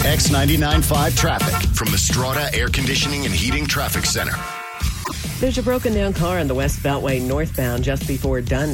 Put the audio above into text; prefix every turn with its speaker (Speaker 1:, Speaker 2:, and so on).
Speaker 1: X99.5 traffic from the Strata Air Conditioning and Heating Traffic Center.
Speaker 2: There's a broken down car on the West Beltway northbound just before Dunn